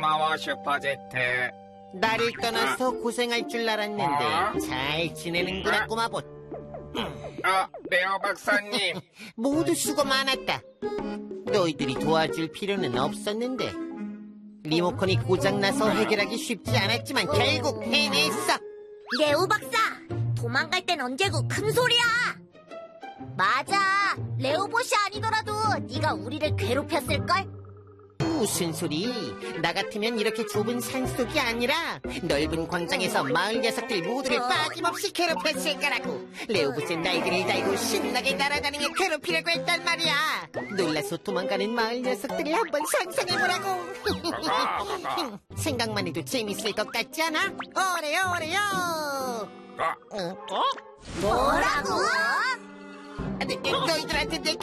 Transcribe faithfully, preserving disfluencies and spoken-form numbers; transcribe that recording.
고마워, 슈퍼제트. 나를 떠나서 고생할 줄 알았는데 어? 잘 지내는구나, 꼬마봇. 어, 레오 박사님. 모두 수고 많았다. 너희들이 도와줄 필요는 없었는데 리모컨이 고장나서 해결하기 쉽지 않았지만 결국 해냈어. 레오 박사, 도망갈 땐 언제고 큰 소리야. 맞아, 레오봇이 아니더라도 네가 우리를 괴롭혔을걸? 무슨 소리? 나 같으면 이렇게 좁은 산속이 아니라 넓은 광장에서 마을 녀석들 모두를 빠짐없이 괴롭혔을 거라고. 레오봇은 날개를 달고 신나게 날아다니며 괴롭히려고 했단 말이야. 놀라서 도망가는 마을 녀석들을 한번 상상해보라고. 생각만 해도 재밌을 것 같지 않아? 오래 오래요. 어, 어? 뭐라고? 너, 너희들한테 내가